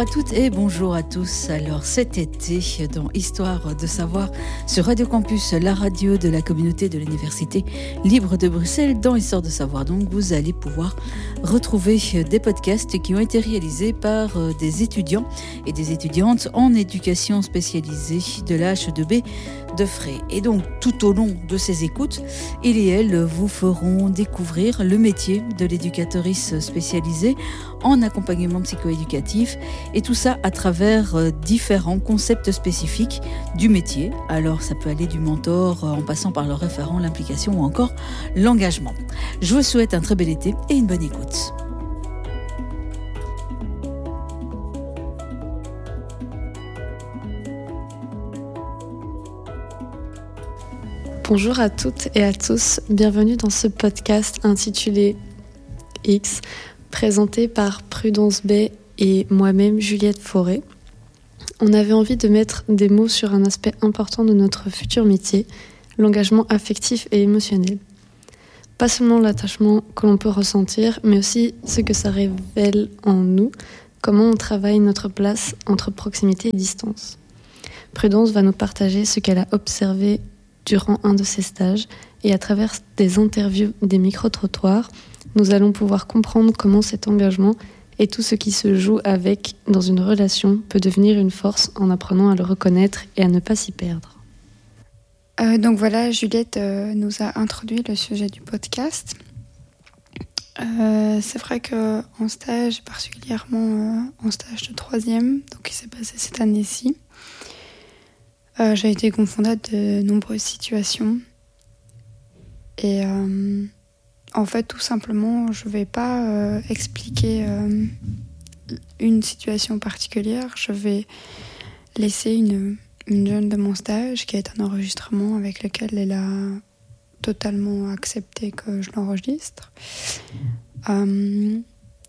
à toutes et bonjour à tous. Alors cet été, dans Histoire de savoir, sur Radio Campus, la radio de la communauté de l'Université libre de Bruxelles, dans Histoire de savoir, donc vous allez pouvoir retrouver des podcasts qui ont été réalisés par des étudiants et des étudiantes en éducation spécialisée de la H2B de Fray. Et donc tout au long de ces écoutes, il et elle vous feront découvrir le métier de l'éducatrice spécialisée en accompagnement psychoéducatif, et tout ça à travers différents concepts spécifiques du métier. Alors ça peut aller du mentor en passant par le référent, l'implication ou encore l'engagement. Je vous souhaite un très bel été et une bonne écoute. Bonjour à toutes et à tous, bienvenue dans ce podcast intitulé X, présenté par Prudence Bay et moi-même Juliette Fauré. On avait envie de mettre des mots sur un aspect important de notre futur métier, l'engagement affectif et émotionnel. Pas seulement l'attachement que l'on peut ressentir, mais aussi ce que ça révèle en nous, comment on travaille notre place entre proximité et distance. Prudence va nous partager ce qu'elle a observé durant un de ses stages, et à travers des interviews, des micro-trottoirs, nous allons pouvoir comprendre comment cet engagement et tout ce qui se joue avec dans une relation peut devenir une force en apprenant à le reconnaître et à ne pas s'y perdre. Donc voilà, Juliette nous a introduit le sujet du podcast. C'est vrai qu'en stage, particulièrement en stage de 3e, donc qui s'est passé cette année-ci, j'ai été confrontée à de nombreuses situations. Et en fait, tout simplement, je ne vais pas expliquer une situation particulière. Je vais laisser une jeune de mon stage qui a un enregistrement avec lequel elle a totalement accepté que je l'enregistre. Elle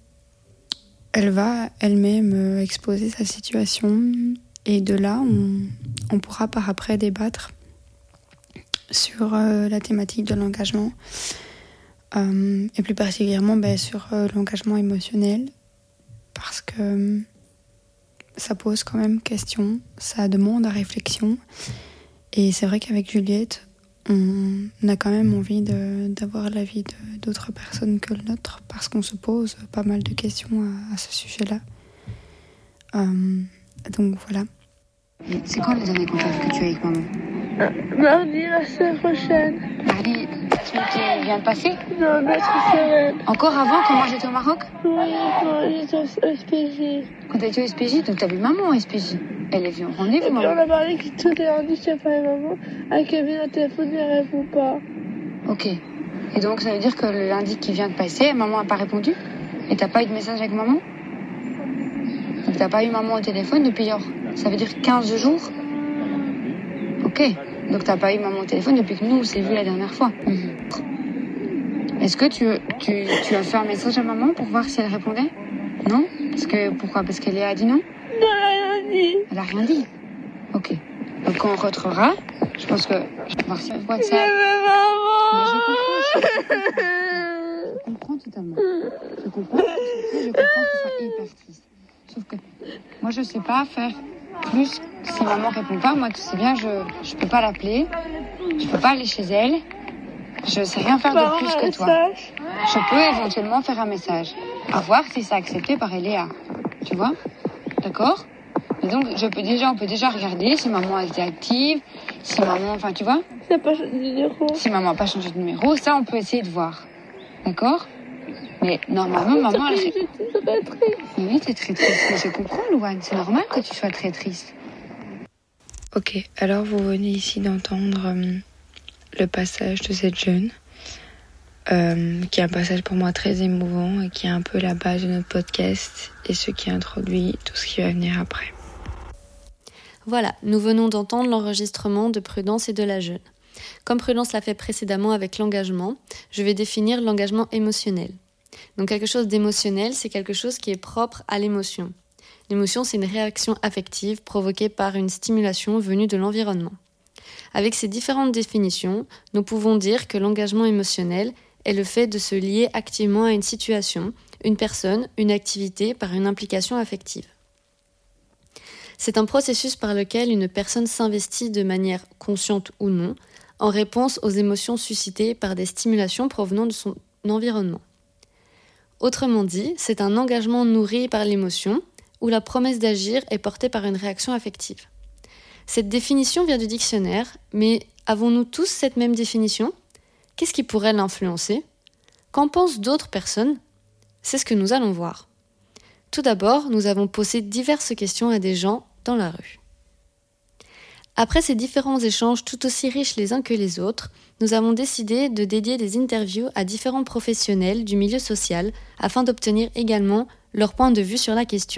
va elle-même exposer sa situation. Et de là, on pourra par après débattre sur la thématique de l'engagement et plus particulièrement sur l'engagement émotionnel, parce que ça pose quand même question, ça demande à réflexion. Et c'est vrai qu'avec Juliette, on a quand même envie d'avoir l'avis d'autres personnes que le nôtre, parce qu'on se pose pas mal de questions à ce sujet-là. Donc voilà. C'est quand le dernier contact que tu as avec maman? Mardi, la semaine prochaine. Mardi, la semaine qui vient de passer? Non, notre semaine. Encore avant, quand moi j'étais au Maroc? Oui, quand j'étais au SPJ. Quand t'étais au SPJ, donc t'as vu maman au SPJ? Elle est venue au rendez-vous, Et puis maman. on a parlé que tout est handicapé à maman. À Kevin, le téléphone ne répond pas. Ok. Et donc ça veut dire que le lundi qui vient de passer, maman n'a pas répondu? Et t'as pas eu de message avec maman? Donc t'as pas eu maman au téléphone depuis genre, ça veut dire 15 jours? Ok. Donc t'as pas eu maman au téléphone depuis que nous on s'est vu la dernière fois. Est-ce que tu as fait un message à maman pour voir si elle répondait? Non? Pourquoi? Parce qu'elle a dit non? Non, elle a rien dit. Elle a rien dit? Ok. Donc quand on retrouvera, je pense que je vais voir si elle voit ça. Maman. Je comprends totalement. Je comprends que tu sois hyper triste. Sauf que moi je sais pas faire plus si maman répond pas. Moi tu sais bien, je peux pas l'appeler, je peux pas aller chez elle, je sais rien faire de plus que toi. Je peux éventuellement faire un message, à voir si c'est accepté par Eléa, tu vois, d'accord? Et donc on peut déjà regarder si maman a été active, si maman, enfin tu vois, Ça n'a pas changé de numéro. si maman a pas changé de numéro, ça on peut essayer de voir, d'accord? Mais normalement maman elle... J'étais très triste. Mais oui, t'es très triste. Mais je comprends, Louane. C'est normal que tu sois très triste. Ok, alors vous venez ici d'entendre le passage de cette jeune, qui est un passage pour moi très émouvant et qui est un peu la base de notre podcast et ce qui introduit tout ce qui va venir après. Voilà, nous venons d'entendre l'enregistrement de Prudence et de la jeune. Comme Prudence l'a fait précédemment avec l'engagement, je vais définir l'engagement émotionnel. Donc quelque chose d'émotionnel, c'est quelque chose qui est propre à l'émotion. L'émotion, c'est une réaction affective provoquée par une stimulation venue de l'environnement. Avec ces différentes définitions, nous pouvons dire que l'engagement émotionnel est le fait de se lier activement à une situation, une personne, une activité par une implication affective. C'est un processus par lequel une personne s'investit de manière consciente ou non en réponse aux émotions suscitées par des stimulations provenant de son environnement. Autrement dit, c'est un engagement nourri par l'émotion où la promesse d'agir est portée par une réaction affective. Cette définition vient du dictionnaire, mais avons-nous tous cette même définition ? Qu'est-ce qui pourrait l'influencer ? Qu'en pensent d'autres personnes ? C'est ce que nous allons voir. Tout d'abord, nous avons posé diverses questions à des gens dans la rue. Après ces différents échanges tout aussi riches les uns que les autres, nous avons décidé de dédier des interviews à différents professionnels du milieu social afin d'obtenir également leur point de vue sur la question.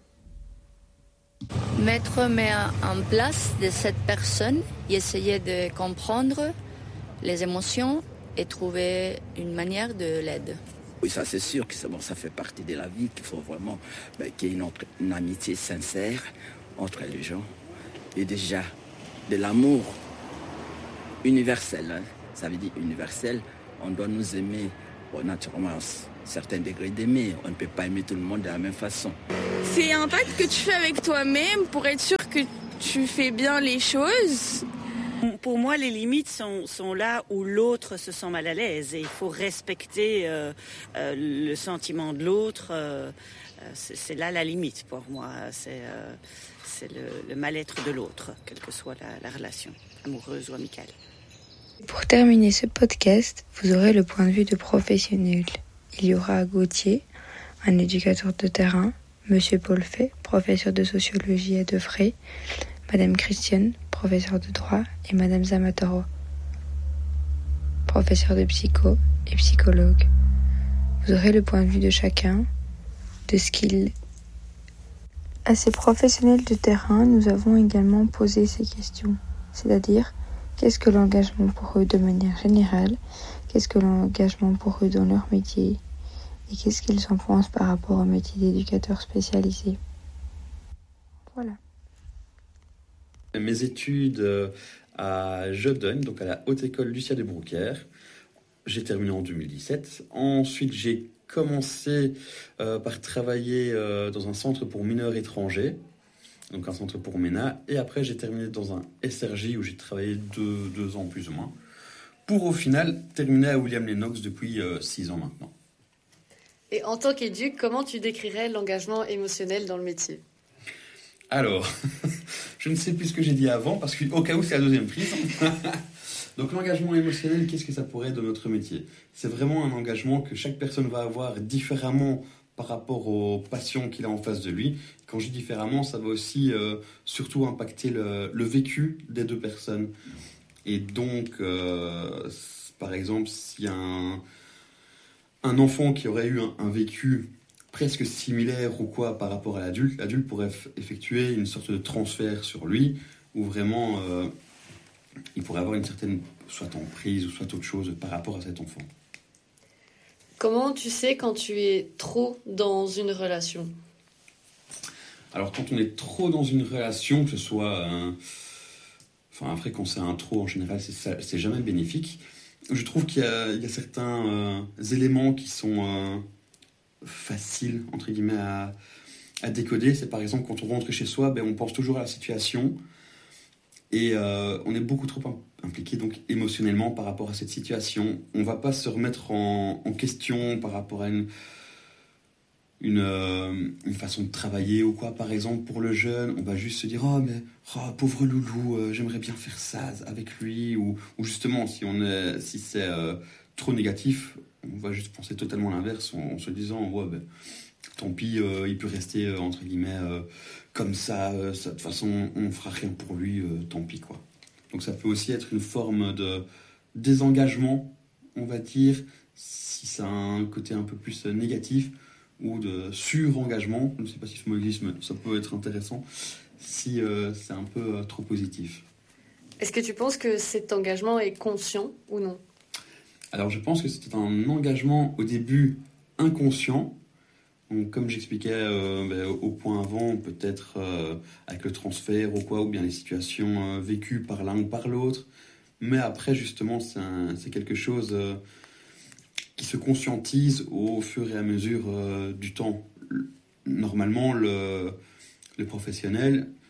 Mettre en place de cette personne et essayer de comprendre les émotions et trouver une manière de l'aide. Oui, ça c'est sûr que ça fait partie de la vie, qu'il faut vraiment qu'il y ait une amitié sincère entre les gens. Et déjà, de l'amour universel. Hein. Ça veut dire universel, on doit nous aimer, naturellement, un certain degré d'aimer. On ne peut pas aimer tout le monde de la même façon. C'est un pacte que tu fais avec toi-même pour être sûr que tu fais bien les choses. Pour moi, les limites sont là où l'autre se sent mal à l'aise. Et il faut respecter le sentiment de l'autre. C'est là la limite pour moi. C'est le mal-être de l'autre, quelle que soit la relation, amoureuse ou amicale. Pour terminer ce podcast, vous aurez le point de vue de professionnels. Il y aura Gauthier, un éducateur de terrain, Monsieur Paul Fay, professeur de sociologie à Devray, Madame Christiane, professeure de droit, et Madame Zamatoro, professeure de psycho et psychologue. Vous aurez le point de vue de chacun, de ce qu'il... À ces professionnels de terrain, nous avons également posé ces questions, c'est-à-dire, qu'est-ce que l'engagement pour eux de manière générale, qu'est-ce que l'engagement pour eux dans leur métier, et qu'est-ce qu'ils en pensent par rapport au métier d'éducateur spécialisé. Voilà. Mes études à Jodogne, donc à la Haute École Lucia de Brouckère, j'ai terminé en 2017. Ensuite, j'ai commencé par travailler dans un centre pour mineurs étrangers, donc un centre pour MENA, et après j'ai terminé dans un SRJ où j'ai travaillé deux ans plus ou moins, pour au final terminer à William Lennox depuis 6 ans maintenant. Et en tant qu'éduc, comment tu décrirais l'engagement émotionnel dans le métier ? Alors, je ne sais plus ce que j'ai dit avant, parce qu'au cas où c'est la deuxième prise. Donc l'engagement émotionnel, qu'est-ce que ça pourrait être dans notre métier ? C'est vraiment un engagement que chaque personne va avoir différemment par rapport aux patients qu'il a en face de lui. Quand je dis différemment, ça va aussi surtout impacter le vécu des deux personnes. Et donc, par exemple, s'il y a un enfant qui aurait eu un vécu presque similaire ou quoi par rapport à l'adulte, l'adulte pourrait effectuer une sorte de transfert sur lui, où vraiment il pourrait avoir une certaine soit emprise ou soit autre chose par rapport à cet enfant. Comment tu sais quand tu es trop dans une relation ? Alors quand on est trop dans une relation, que ce soit... après quand c'est un trop en général, c'est jamais bénéfique. Je trouve qu'il y a certains éléments qui sont faciles, entre guillemets, à décoder. C'est par exemple quand on rentre chez soi, on pense toujours à la situation et on est beaucoup trop impliqué donc, émotionnellement par rapport à cette situation. On ne va pas se remettre en question par rapport à une façon de travailler ou quoi. Par exemple, pour le jeune, on va juste se dire « Oh, mais pauvre loulou, j'aimerais bien faire ça avec lui. » Ou justement, si c'est trop négatif, on va juste penser totalement l'inverse en se disant « Ouais, tant pis, il peut rester, entre guillemets, comme ça. De toute façon, on ne fera rien pour lui, tant pis, quoi. » Donc ça peut aussi être une forme de désengagement, on va dire, si ça a un côté un peu plus négatif, ou de surengagement, je ne sais pas si ce mot existe, mais ça peut être intéressant, si c'est un peu trop positif. Est-ce que tu penses que cet engagement est conscient ou non ? Alors je pense que c'était un engagement au début inconscient. Donc, comme j'expliquais au point avant, peut-être avec le transfert ou quoi, ou bien les situations vécues par l'un ou par l'autre. Mais après, justement, c'est quelque chose qui se conscientise au fur et à mesure du temps. Normalement, le professionnel,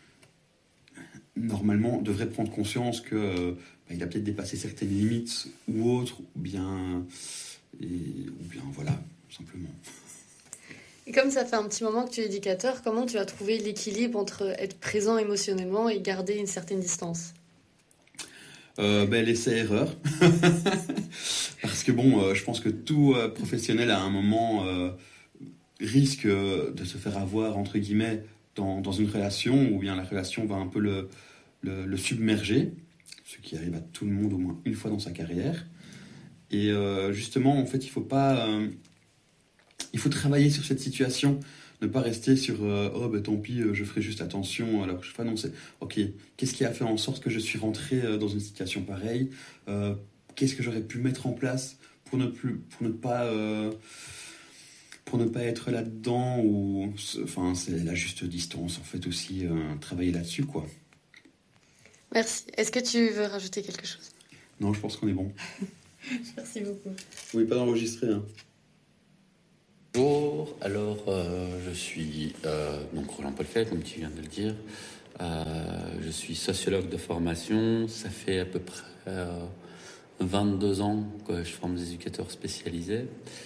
normalement, devrait prendre conscience que il a peut-être dépassé certaines limites ou autres, ou bien voilà, tout simplement. Et comme ça fait un petit moment que tu es éducateur, comment tu as trouvé l'équilibre entre être présent émotionnellement et garder une certaine distance ? L'essai-erreur. Parce que je pense que tout professionnel à un moment risque de se faire avoir, entre guillemets, dans une relation, ou bien la relation va un peu le submerger, ce qui arrive à tout le monde au moins une fois dans sa carrière. Et justement, en fait, il faut travailler sur cette situation, ne pas rester sur tant pis, je ferai juste attention alors que je fais. Non, c'est ok, qu'est-ce qui a fait en sorte que je suis rentré dans une situation pareille, qu'est-ce que j'aurais pu mettre en place pour ne pas être là-dedans, ou c'est la juste distance en fait aussi, travailler là-dessus quoi. Merci. Est-ce que tu veux rajouter quelque chose ? Non, je pense qu'on est bon. Merci beaucoup. Oui, pas d'enregistrer. Bonjour, alors je suis donc Roland Polfet, comme tu viens de le dire. Je suis sociologue de formation. Ça fait à peu près 22 ans que je forme des éducatrices spécialisées.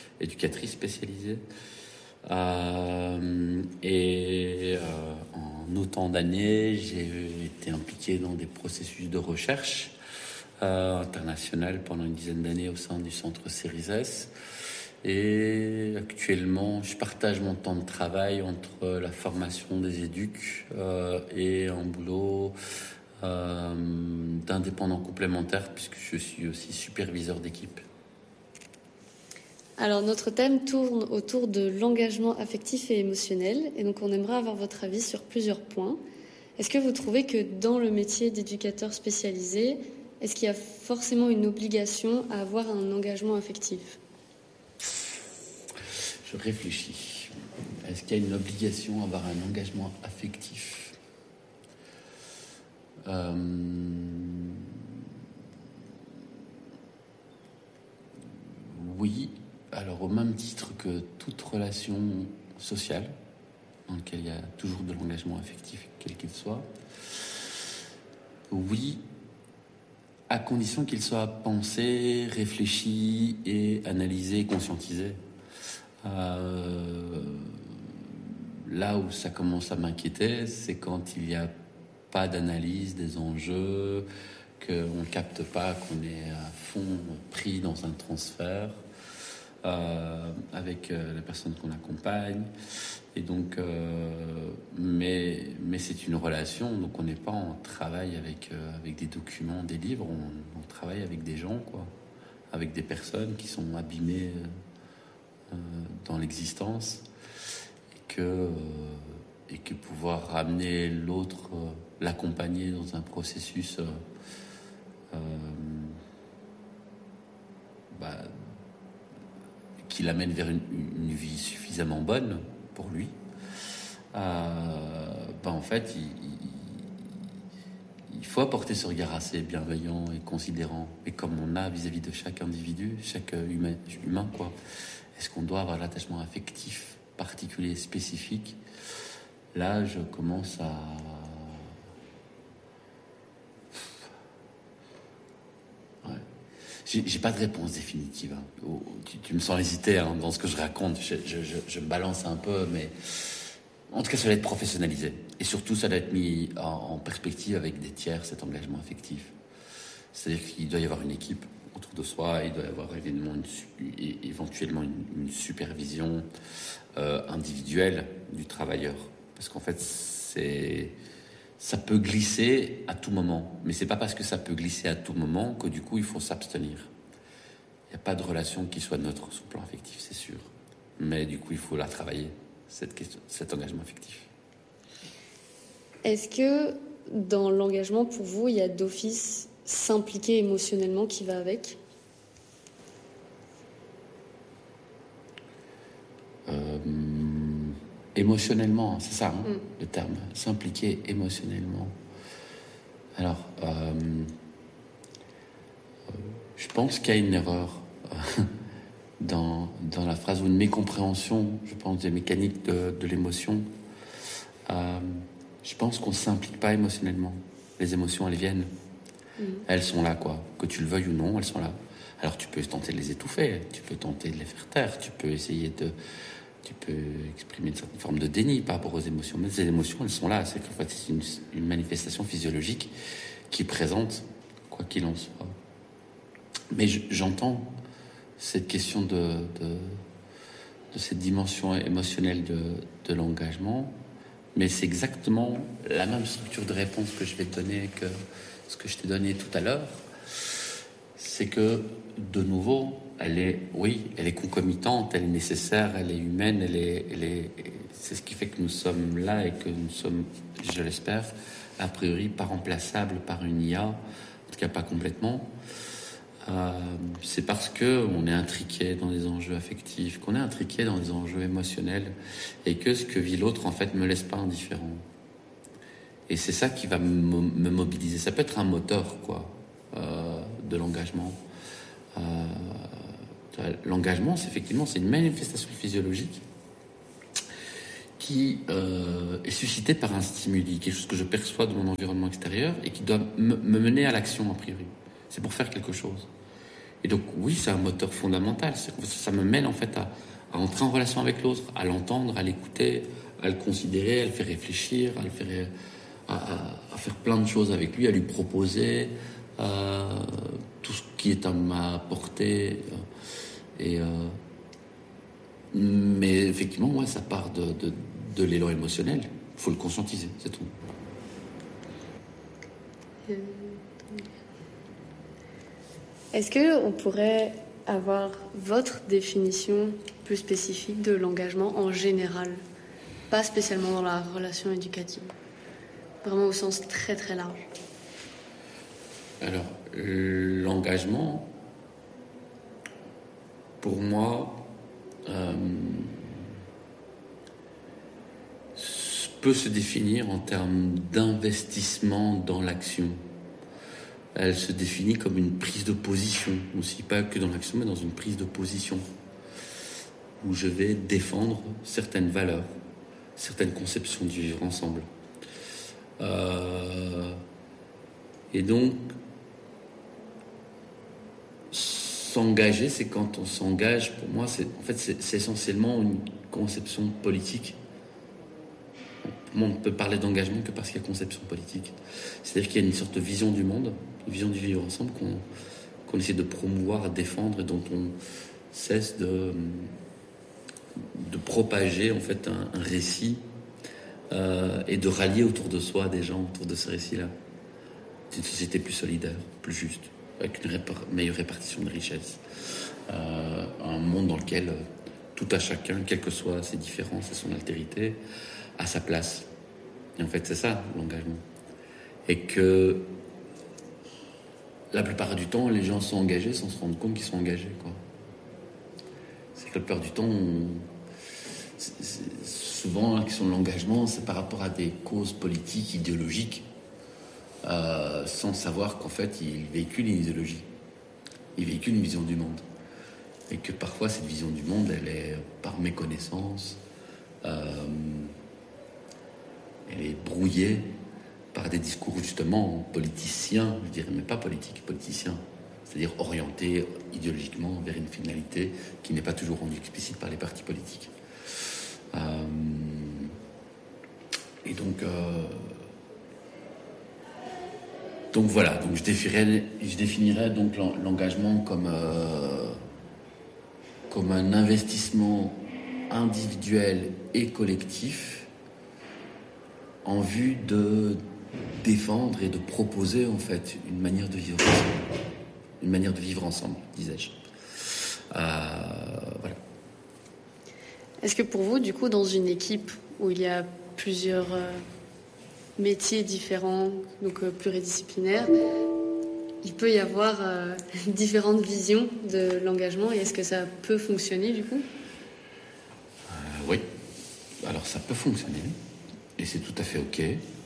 En autant d'années, j'ai été impliqué dans des processus de recherche internationale pendant une dizaine d'années au sein du centre CERISES. Et actuellement, je partage mon temps de travail entre la formation des éducs et un boulot d'indépendant complémentaire, puisque je suis aussi superviseur d'équipe. Alors, notre thème tourne autour de l'engagement affectif et émotionnel. Et donc, on aimerait avoir votre avis sur plusieurs points. Est-ce que vous trouvez que dans le métier d'éducateur spécialisé, est-ce qu'il y a forcément une obligation à avoir un engagement affectif ? Je réfléchis. Est-ce qu'il y a une obligation à avoir un engagement affectif ? Oui. Alors, au même titre que toute relation sociale, dans laquelle il y a toujours de l'engagement affectif, quel qu'il soit, oui, à condition qu'il soit pensé, réfléchi et analysé, conscientisé. Là où ça commence à m'inquiéter, c'est quand il n'y a pas d'analyse des enjeux, qu'on ne capte pas, qu'on est à fond pris dans un transfert avec la personne qu'on accompagne. Et donc, mais c'est une relation, donc on n'est pas en travail avec des documents, des livres, on travaille avec des gens, quoi, avec des personnes qui sont abîmées dans l'existence, et que pouvoir ramener l'autre, l'accompagner dans un processus qui l'amène vers une vie suffisamment bonne pour lui, en fait il faut apporter ce regard assez bienveillant et considérant, et comme on a vis-à-vis de chaque individu, chaque humain quoi. Est-ce qu'on doit avoir l'attachement affectif particulier, spécifique ? Là, je commence à... Ouais. J'ai pas de réponse définitive. Tu me sens hésiter dans ce que je raconte. Je me balance un peu, mais en tout cas, ça doit être professionnalisé. Et surtout, ça doit être mis en perspective avec des tiers, cet engagement affectif. C'est-à-dire qu'il doit y avoir une équipe autour de soi, il doit y avoir éventuellement une supervision individuelle du travailleur. Parce qu'en fait, ça peut glisser à tout moment. Mais c'est pas parce que ça peut glisser à tout moment que du coup, il faut s'abstenir. Il n'y a pas de relation qui soit neutre sur le plan affectif, c'est sûr. Mais du coup, il faut la travailler, cet engagement affectif. Est-ce que dans l'engagement, pour vous, il y a d'office s'impliquer émotionnellement qui va avec ? Émotionnellement, c'est ça le terme, s'impliquer émotionnellement. Alors, je pense qu'il y a une erreur dans la phrase, ou une mécompréhension, je pense, des mécaniques de l'émotion. Je pense qu'on ne s'implique pas émotionnellement. Les émotions, elles viennent. Elles sont là, quoi. Que tu le veuilles ou non, elles sont là. Alors tu peux tenter de les étouffer, tu peux tenter de les faire taire, tu peux exprimer une certaine forme de déni par rapport aux émotions. Mais ces émotions, elles sont là. C'est qu'en fait, c'est une manifestation physiologique qui est présente, quoi qu'il en soit. Mais j'entends cette question de cette dimension émotionnelle de l'engagement, mais c'est exactement la même structure de réponse que je vais te donner que ce que je t'ai donné tout à l'heure. C'est que, de nouveau, elle est concomitante, elle est nécessaire, elle est humaine, c'est ce qui fait que nous sommes là et que nous sommes, je l'espère, a priori pas remplaçables par une IA, en tout cas pas complètement. C'est parce que on est intriqué dans des enjeux affectifs, qu'on est intriqué dans des enjeux émotionnels, et que ce que vit l'autre, en fait, me laisse pas indifférent. Et c'est ça qui va me mobiliser. Ça peut être un moteur, quoi, de l'engagement. L'engagement, c'est une manifestation physiologique qui est suscitée par un stimuli, quelque chose que je perçois de mon environnement extérieur et qui doit me mener à l'action a priori. C'est pour faire quelque chose. Et donc oui, c'est un moteur fondamental. Ça me mène en fait à entrer en relation avec l'autre, à l'entendre, à l'écouter, à le considérer, à le faire réfléchir, à faire plein de choses avec lui, à lui proposer tout ce qui est à ma portée. Mais effectivement, ouais, ça part de l'élan émotionnel. Il faut le conscientiser, c'est tout. Est-ce qu'on pourrait avoir votre définition plus spécifique de l'engagement en général, pas spécialement dans la relation éducative, vraiment au sens très très large? Alors, l'engagement, pour moi, peut se définir en termes d'investissement dans l'action. Elle se définit comme une prise de position, aussi pas que dans l'action, mais dans une prise de position, où je vais défendre certaines valeurs, certaines conceptions du vivre ensemble. Et donc, s'engager, c'est quand on s'engage, pour moi, c'est essentiellement une conception politique. On ne peut parler d'engagement que parce qu'il y a conception politique. C'est-à-dire qu'il y a une sorte de vision du monde, une vision du vivre ensemble qu'on essaie de promouvoir, de défendre et dont on cesse de propager en fait un récit et de rallier autour de soi des gens autour de ce récit-là. Une société plus solidaire, plus juste, avec une meilleure répartition de richesses. Un monde dans lequel tout à chacun, quelles que soient ses différences et son altérité, a sa place. Et en fait, c'est ça, l'engagement. Et que la plupart du temps, les gens sont engagés sans se rendre compte qu'ils sont engagés, quoi. C'est que la plupart du temps, souvent, la question de l'engagement, c'est par rapport à des causes politiques, idéologiques, sans savoir qu'en fait, ils véhiculent une idéologie. Ils véhiculent une vision du monde. Et que parfois, cette vision du monde, elle est par méconnaissance, elle est brouillée par des discours justement politiciens, je dirais, mais pas politiques, politiciens, c'est-à-dire orientés idéologiquement vers une finalité qui n'est pas toujours rendue explicite par les partis politiques. Et donc voilà, donc je définirais donc l'engagement comme un investissement individuel et collectif en vue de défendre et de proposer en fait une manière de vivre ensemble. Une manière de vivre ensemble, disais-je. Voilà. Est-ce que pour vous, du coup, dans une équipe où il y a plusieurs métiers différents, donc pluridisciplinaires, il peut y avoir différentes visions de l'engagement, et est-ce que ça peut fonctionner du coup ? Oui, alors ça peut fonctionner, et c'est tout à fait OK,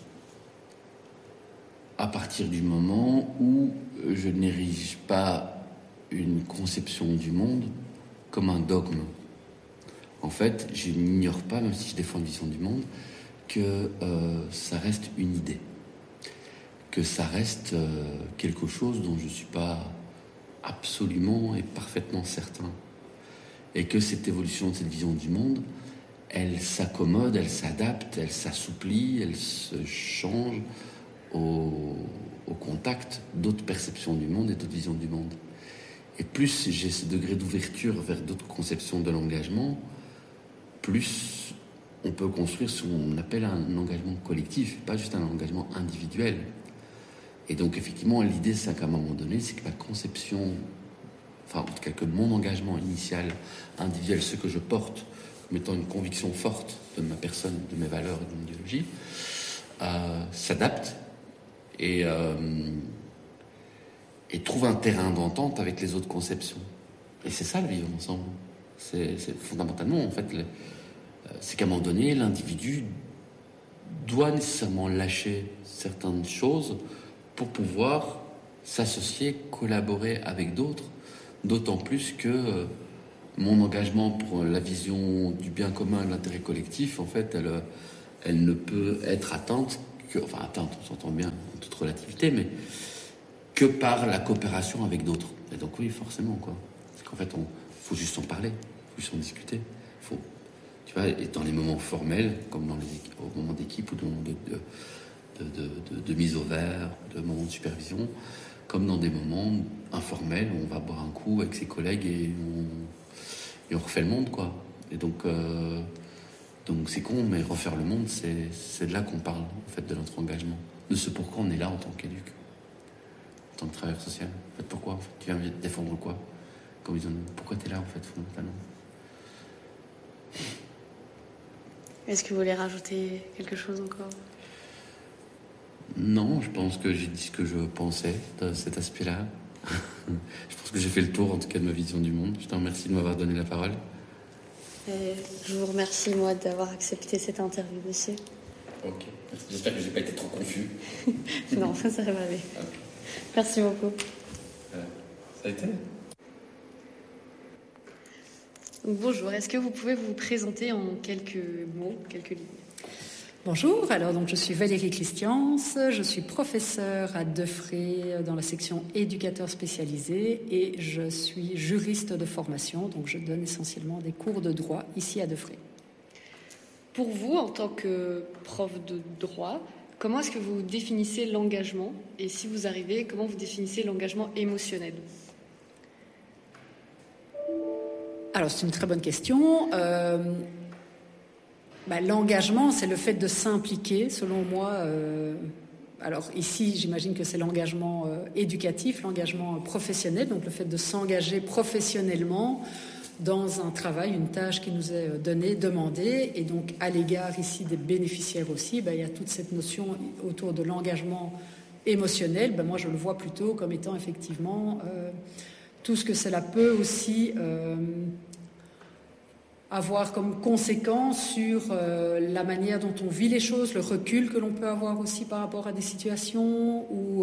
à partir du moment où je n'érige pas une conception du monde comme un dogme. En fait, je n'ignore pas, même si je défends une vision du monde, que ça reste une idée. que ça reste quelque chose dont je ne suis pas absolument et parfaitement certain. Et que cette évolution de cette vision du monde, elle s'accommode, elle s'adapte, elle s'assouplit, elle se change au contact d'autres perceptions du monde et d'autres visions du monde. Et plus j'ai ce degré d'ouverture vers d'autres conceptions de l'engagement, plus on peut construire ce qu'on appelle un engagement collectif, pas juste un engagement individuel. Et donc effectivement, l'idée, c'est qu'à un moment donné, c'est que ma conception, enfin en tout cas que mon engagement initial, individuel, ce que je porte, comme étant une conviction forte de ma personne, de mes valeurs et de mon idéologie, s'adapte et trouve un terrain d'entente avec les autres conceptions. Et c'est ça le vivre ensemble. C'est fondamentalement, en fait, c'est qu'à un moment donné, l'individu doit nécessairement lâcher certaines choses pour pouvoir s'associer, collaborer avec d'autres, d'autant plus que mon engagement pour la vision du bien commun et de l'intérêt collectif, en fait, elle ne peut être atteinte, on s'entend bien en toute relativité, mais que par la coopération avec d'autres. Et donc oui, forcément, quoi. C'est qu'en fait, faut juste en parler, faut juste en discuter. Tu vois, et dans les moments formels, comme au moment d'équipe ou de mise au vert, de moments de supervision, comme dans des moments informels où on va boire un coup avec ses collègues et on refait le monde, quoi. Et donc c'est con, mais refaire le monde, c'est de là qu'on parle, en fait, de notre engagement, de ce pourquoi on est là en tant qu'éduc, en tant que travailleur social. En fait, pourquoi, en fait, tu viens défendre quoi? Pourquoi tu es là, en fait, fondamentalement? Est-ce que vous voulez rajouter quelque chose encore? Non, je pense que j'ai dit ce que je pensais de cet aspect-là. Je pense que j'ai fait le tour, en tout cas, de ma vision du monde. Je te remercie de m'avoir donné la parole. Et je vous remercie, moi, d'avoir accepté cette interview, monsieur. Ok, merci. J'espère que je n'ai pas été trop confus. Non, ça va aller. Okay. Merci beaucoup. Ça a été. Bonjour, est-ce que vous pouvez vous présenter en quelques mots, quelques lignes? Bonjour, alors donc je suis Valérie Christians, je suis professeure à Defré dans la section éducateur spécialisé et je suis juriste de formation, donc je donne essentiellement des cours de droit ici à Defré. Pour vous, en tant que prof de droit, comment est-ce que vous définissez l'engagement? Et si vous arrivez, comment vous définissez l'engagement émotionnel? Alors c'est une très bonne question. L'engagement, c'est le fait de s'impliquer, selon moi. Alors ici, j'imagine que c'est l'engagement éducatif, l'engagement professionnel, donc le fait de s'engager professionnellement dans un travail, une tâche qui nous est donnée, demandée. Et donc à l'égard ici des bénéficiaires aussi, il y a toute cette notion autour de l'engagement émotionnel. Moi, je le vois plutôt comme étant effectivement tout ce que cela peut aussi avoir comme conséquence sur la manière dont on vit les choses, le recul que l'on peut avoir aussi par rapport à des situations ou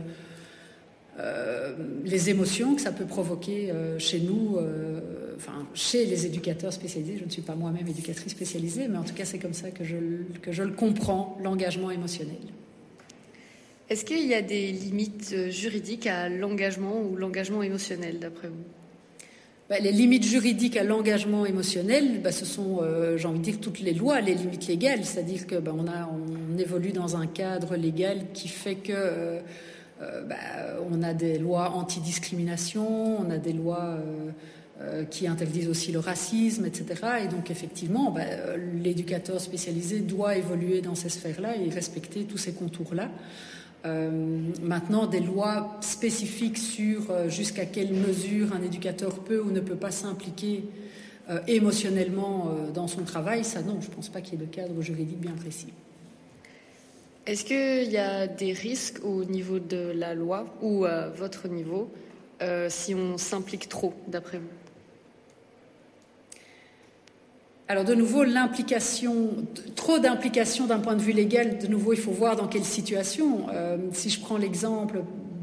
les émotions que ça peut provoquer chez nous, chez les éducateurs spécialisés. Je ne suis pas moi-même éducatrice spécialisée, mais en tout cas c'est comme ça que je le comprends, l'engagement émotionnel. Est-ce qu'il y a des limites juridiques à l'engagement ou l'engagement émotionnel, d'après vous? Les limites juridiques à l'engagement émotionnel, ce sont, j'ai envie de dire, toutes les lois, les limites légales. C'est-à-dire que on évolue dans un cadre légal qui fait que on a des lois anti-discrimination, on a des lois qui interdisent aussi le racisme, etc. Et donc effectivement, l'éducateur spécialisé doit évoluer dans ces sphères-là et respecter tous ces contours-là. Maintenant, des lois spécifiques sur jusqu'à quelle mesure un éducateur peut ou ne peut pas s'impliquer émotionnellement dans son travail, ça non, je ne pense pas qu'il y ait de cadre juridique bien précis. Est-ce qu'il y a des risques au niveau de la loi ou à votre niveau si on s'implique trop, d'après vous? Alors de nouveau, trop d'implication d'un point de vue légal, de nouveau il faut voir dans quelle situation. Si je prends l'exemple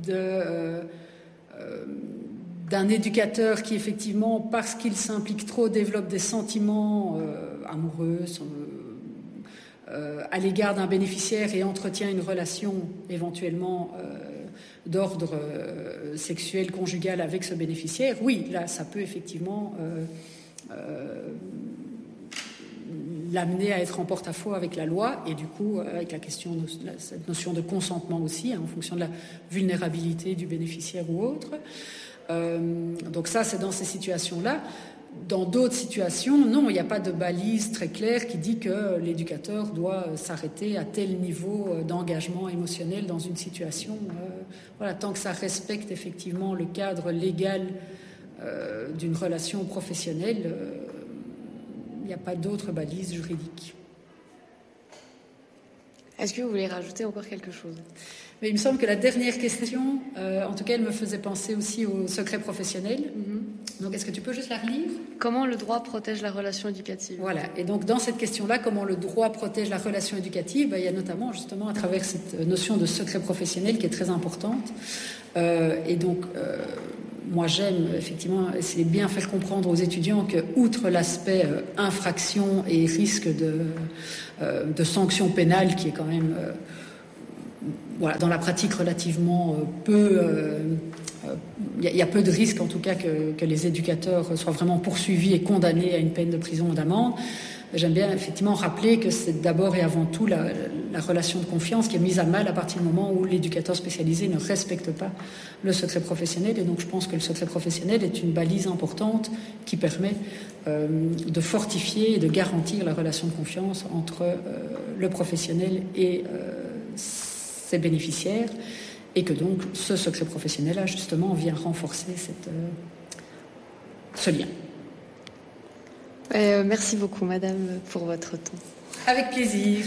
d'un éducateur qui effectivement, parce qu'il s'implique trop, développe des sentiments amoureux, à l'égard d'un bénéficiaire et entretient une relation éventuellement d'ordre sexuel conjugal avec ce bénéficiaire, oui, là, ça peut effectivement l'amener à être en porte-à-faux avec la loi et du coup avec la question cette notion de consentement aussi, en fonction de la vulnérabilité du bénéficiaire ou autre. Donc ça, c'est dans ces situations-là. Dans d'autres situations, non, il n'y a pas de balise très claire qui dit que l'éducateur doit s'arrêter à tel niveau d'engagement émotionnel dans une situation. Voilà, tant que ça respecte effectivement le cadre légal d'une relation professionnelle, il n'y a pas d'autre balise juridique. Est-ce que vous voulez rajouter encore quelque chose ? Mais il me semble que la dernière question, en tout cas, elle me faisait penser aussi au secret professionnel. Mm-hmm. Donc, est-ce que tu peux juste la relire ? Comment le droit protège la relation éducative ? Voilà. Et donc, dans cette question-là, comment le droit protège la relation éducative ? Il y a notamment, justement, à travers cette notion de secret professionnel qui est très importante. Et donc, moi, j'aime effectivement essayer de bien faire comprendre aux étudiants que, outre l'aspect infraction et risque de sanction pénale, qui est quand même... voilà, dans la pratique relativement peu, il y a peu de risques en tout cas que les éducateurs soient vraiment poursuivis et condamnés à une peine de prison ou d'amende. J'aime bien effectivement rappeler que c'est d'abord et avant tout la relation de confiance qui est mise à mal à partir du moment où l'éducateur spécialisé ne respecte pas le secret professionnel. Et donc je pense que le secret professionnel est une balise importante qui permet de fortifier et de garantir la relation de confiance entre le professionnel et ses bénéficiaires, et que donc ce secret professionnel-là, justement, vient renforcer ce lien. Merci beaucoup, madame, pour votre temps. Avec plaisir.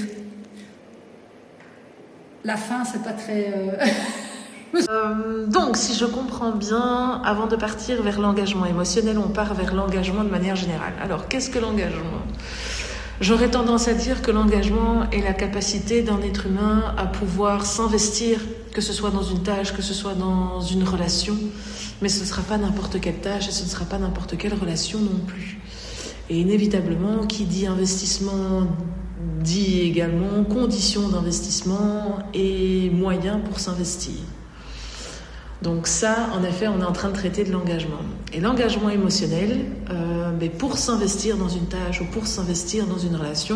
La fin, c'est pas très... Donc, si je comprends bien, avant de partir vers l'engagement émotionnel, on part vers l'engagement de manière générale. Alors, qu'est-ce que l'engagement ? J'aurais tendance à dire que l'engagement est la capacité d'un être humain à pouvoir s'investir, que ce soit dans une tâche, que ce soit dans une relation, mais ce ne sera pas n'importe quelle tâche et ce ne sera pas n'importe quelle relation non plus. Et inévitablement, qui dit investissement dit également conditions d'investissement et moyens pour s'investir. Donc ça, en effet, on est en train de traiter de l'engagement. Et l'engagement émotionnel, pour s'investir dans une tâche ou pour s'investir dans une relation,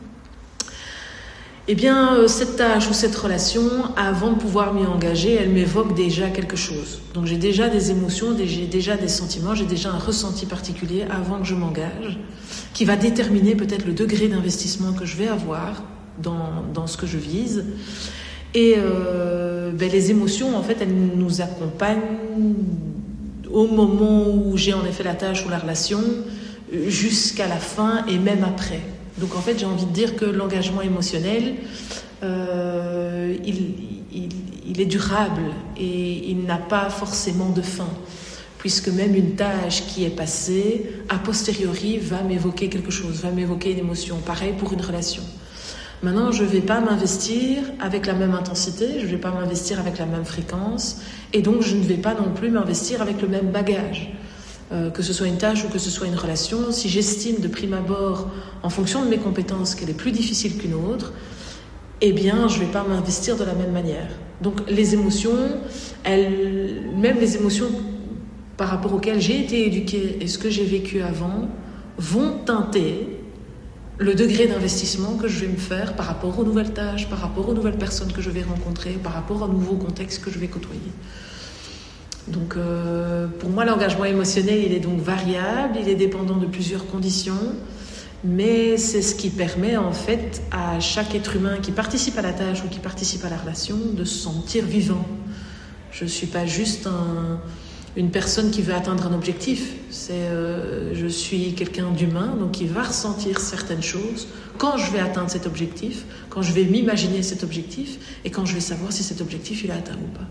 eh bien, cette tâche ou cette relation, avant de pouvoir m'y engager, elle m'évoque déjà quelque chose. Donc j'ai déjà des émotions, j'ai déjà des sentiments, j'ai déjà un ressenti particulier avant que je m'engage, qui va déterminer peut-être le degré d'investissement que je vais avoir dans ce que je vise. Et les émotions, en fait, elles nous accompagnent au moment où j'ai en effet la tâche ou la relation, jusqu'à la fin et même après. Donc en fait, j'ai envie de dire que l'engagement émotionnel, il est durable et il n'a pas forcément de fin, puisque même une tâche qui est passée, a posteriori, va m'évoquer quelque chose, va m'évoquer une émotion. Pareil pour une relation. Maintenant, je ne vais pas m'investir avec la même intensité, je ne vais pas m'investir avec la même fréquence, et donc je ne vais pas non plus m'investir avec le même bagage. Que ce soit une tâche ou que ce soit une relation, si j'estime de prime abord, en fonction de mes compétences, qu'elle est plus difficile qu'une autre, eh bien, je ne vais pas m'investir de la même manière. Donc, les émotions, même les émotions par rapport auxquelles j'ai été éduquée et ce que j'ai vécu avant, vont teinter le degré d'investissement que je vais me faire par rapport aux nouvelles tâches, par rapport aux nouvelles personnes que je vais rencontrer, par rapport au nouveau contexte que je vais côtoyer. Donc, pour moi, l'engagement émotionnel, il est donc variable, il est dépendant de plusieurs conditions, mais c'est ce qui permet en fait à chaque être humain qui participe à la tâche ou qui participe à la relation de se sentir vivant. Je ne suis pas juste une personne qui veut atteindre un objectif, je suis quelqu'un d'humain, donc qui va ressentir certaines choses quand je vais atteindre cet objectif, quand je vais m'imaginer cet objectif et quand je vais savoir si cet objectif il est atteint ou pas.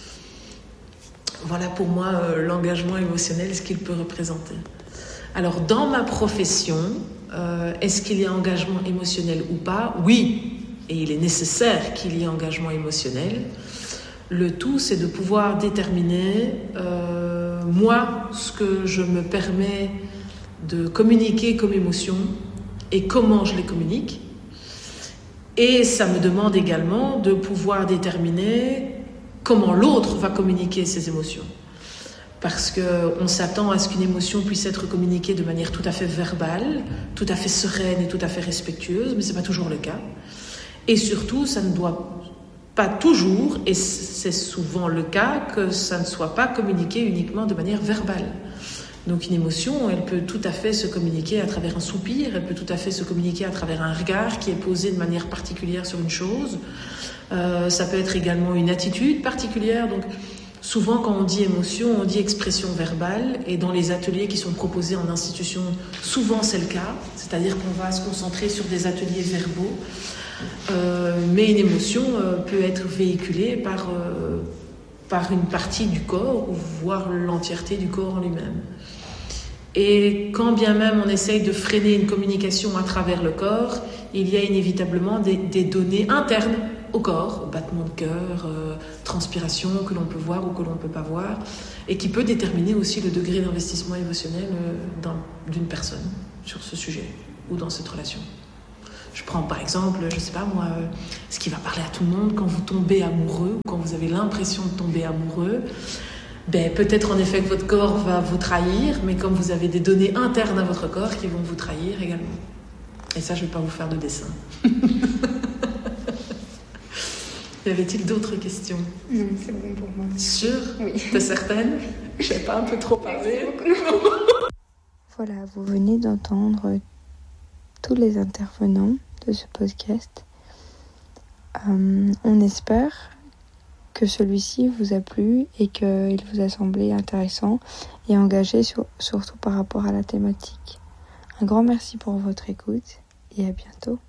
Voilà pour moi l'engagement émotionnel, ce qu'il peut représenter. Alors dans ma profession, est-ce qu'il y a engagement émotionnel ou pas ? Oui, et il est nécessaire qu'il y ait engagement émotionnel. Le tout, c'est de pouvoir déterminer, moi, ce que je me permets de communiquer comme émotion et comment je les communique. Et ça me demande également de pouvoir déterminer comment l'autre va communiquer ses émotions. Parce qu'on s'attend à ce qu'une émotion puisse être communiquée de manière tout à fait verbale, tout à fait sereine et tout à fait respectueuse, mais ce n'est pas toujours le cas. Et surtout, ça ne doit pas toujours, et c'est souvent le cas, que ça ne soit pas communiqué uniquement de manière verbale. Donc une émotion, elle peut tout à fait se communiquer à travers un soupir, elle peut tout à fait se communiquer à travers un regard qui est posé de manière particulière sur une chose. Ça peut être également une attitude particulière. Donc souvent quand on dit émotion, on dit expression verbale. Et dans les ateliers qui sont proposés en institution, souvent c'est le cas. C'est-à-dire qu'on va se concentrer sur des ateliers verbaux. Mais une émotion peut être véhiculée par une partie du corps, voire l'entièreté du corps en lui-même. Et quand bien même on essaye de freiner une communication à travers le corps, il y a inévitablement des données internes au corps, battement de cœur, transpiration que l'on peut voir ou que l'on ne peut pas voir, et qui peut déterminer aussi le degré d'investissement émotionnel d'une personne sur ce sujet ou dans cette relation. Je prends par exemple, je ne sais pas moi, ce qui va parler à tout le monde quand vous tombez amoureux ou quand vous avez l'impression de tomber amoureux. Peut-être en effet que votre corps va vous trahir, mais comme vous avez des données internes à votre corps qui vont vous trahir également. Et ça, je ne vais pas vous faire de dessin. Y avait-il d'autres questions? Non, c'est bon pour moi. Sûr? Oui. T'es certaine? Je n'ai pas un peu trop parlé. Voilà, vous venez d'entendre tous les intervenants de ce podcast. On espère que celui-ci vous a plu et qu'il vous a semblé intéressant et engagé surtout par rapport à la thématique. Un grand merci pour votre écoute et à bientôt.